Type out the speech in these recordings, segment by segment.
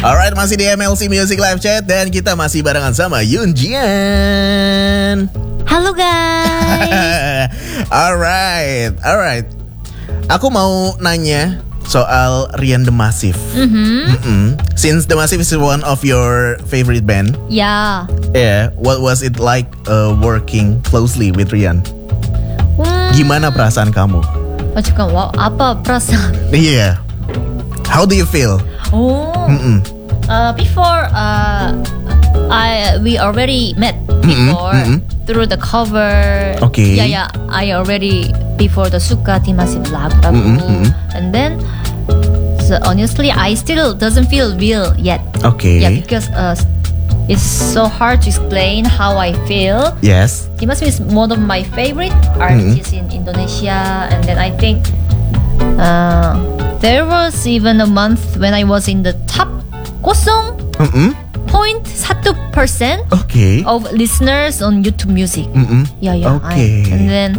Alright, masih di MLC Music Live Chat dan kita masih barengan sama Yoon Jian. Halo guys. Alright. Aku mau nanya soal Rian The Massive. Since The Massive is one of your favorite band. Yeah. Yeah, what was it like working closely with Rian? Gimana perasaan kamu? 잠깐, apa perasaan? Yeah. How do you feel? Before we already met before through the cover. Okay. Yeah. I already before the Suka di Massive lagu. And then so honestly, I still doesn't feel real yet. Okay. Yeah, because it's so hard to explain how I feel. Yes. Di Massive is one of my favorite artists in Indonesia, and then I think there was even a month when I was in the top 0.1% Okay. of listeners on YouTube Music. Yeah. Okay. And then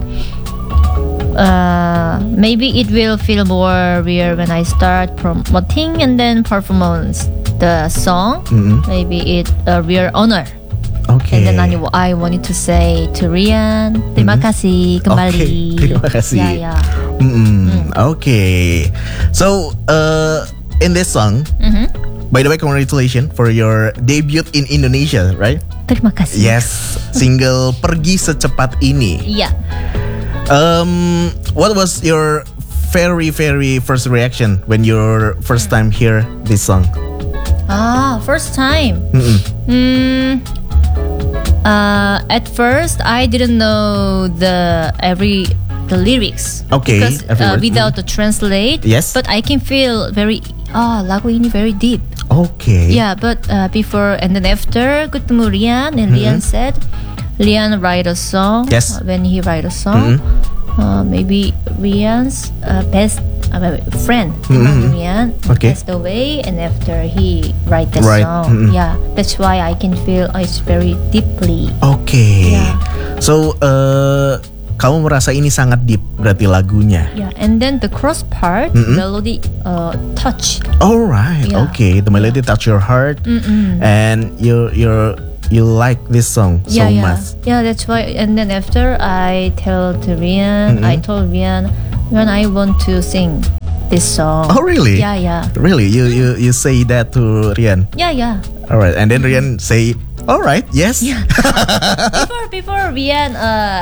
maybe it will feel more real when I start promoting and then performance the song. Maybe it a real honor. Okay. And then I wanted to say to Rian, terima kasih kembali. Okay, terima kasih. Yeah. Okay. So, in this song, by the way, congratulations for your debut in Indonesia, right? Terima kasih. Yes, single Pergi Secepat Ini. Yeah. What was your very first reaction when you first time hear this song? First time. At first, I didn't know the lyrics. Okay, Because every word. without the translate. Yes. But I can feel lagu ini very deep. Okay. Yeah, but before and then after ketemu Rian and Rian said, Rian write a song. Yes. When he write a song, maybe Rian's best friend, Rian, Okay. passed away, and after he write the Right. song, yeah, that's why I can feel it's very deeply. Okay. Yeah. So, kamu merasa ini sangat deep berarti lagunya. Yeah, and then the cross part, melody, touch. Alright. Yeah. Okay. The melody touch your heart, and you like this song so much. Yeah, that's why. And then after I tell to Rian, I told Rian when I want to sing this song. Oh, really? Yeah. Really? You say that to Rian? Yeah. Alright. And then Rian say, alright, yes. Yeah. before Rian,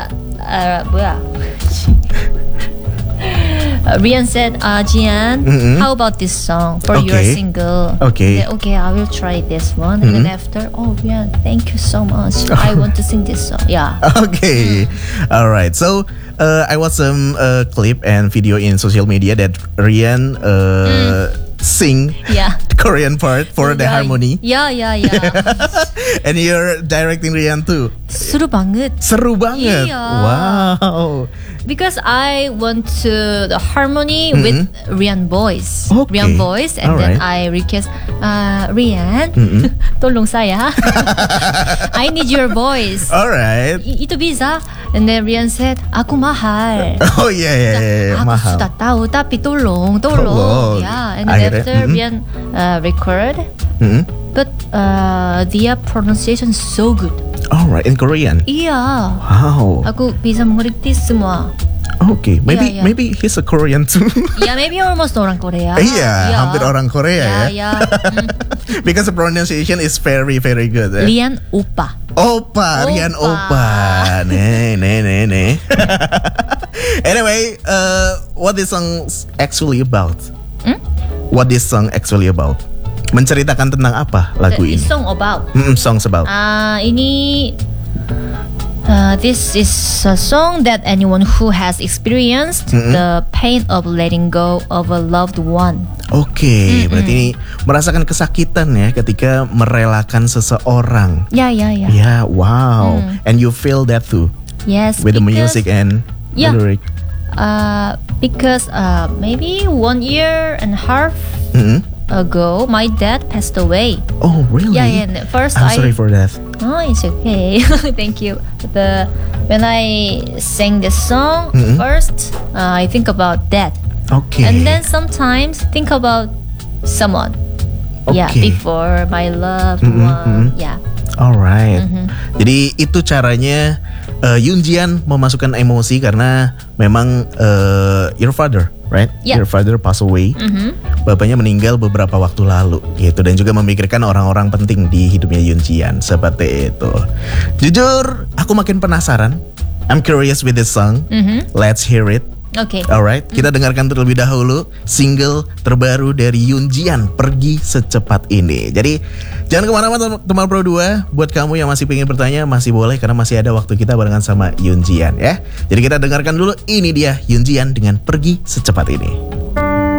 Rian said, Jian, how about this song for your Okay. single? Okay. I said, okay, I will try this one. And then after, Rian, thank you so much. I want to sing this song. Yeah. Okay. Alright. So, I watched some clip and video in social media that Rian sing Yeah. the Korean part for the harmony. Yeah. And you're directing Rian too. Seru banget. Seru banget. Iya. Wow. Because I want to the harmony with Rian voice. Okay. Rian voice, and then I request Rian, tolong saya. I need your voice. Alright. Itu bisa. And then Rian said, aku mahal. Oh yeah. Aku Mahal. sudah tahu, tapi tolong. Tolong. Yeah. And then Akhirnya, after Rian record, but their pronunciation is so good. Alright, in Korean. Iya. Wow. Aku bisa mengerti semua. Okay, maybe Yeah. maybe he's a Korean too. Yeah, maybe almost orang Korea. Iya, hampir orang Korea ya. Yeah. Because the pronunciation is very good. Rian Upa. Opa, Rian Opa. Nih. Anyway, what this song actually about? What this song actually about? Menceritakan tentang apa lagu The ini? song about. Songs about. Ini this is a song that anyone who has experienced the pain of letting go of a loved one. Oke, berarti ini merasakan kesakitan ya ketika merelakan seseorang. Yeah. Yeah, wow. And you feel that too Yes. with the because- music and Yeah. the lyric. Because maybe 1.5 years ago, my dad passed away. Oh, really? Yeah. And first I'm sorry for that. Oh, it's okay. Thank you. When I sang this song, first I think about that, Okay. and then sometimes think about someone. Yeah, Oke. before my loved one. Yeah. Alright. Jadi itu caranya Yoonjian memasukkan emosi karena memang your father, right? Yeah. Your father passed away. Bapaknya meninggal beberapa waktu lalu gitu, dan juga memikirkan orang-orang penting di hidupnya Yoonjian seperti itu. Jujur, aku makin penasaran. I'm curious with this song. Let's hear it. Okay. Alright, kita dengarkan terlebih dahulu single terbaru dari Yoonjian, Pergi Secepat Ini. Jadi jangan kemana-mana teman Pro 2. Buat kamu yang masih pengen bertanya, masih boleh karena masih ada waktu kita barengan sama Yoonjian ya. Jadi kita dengarkan dulu, ini dia Yoonjian dengan Pergi Secepat Ini.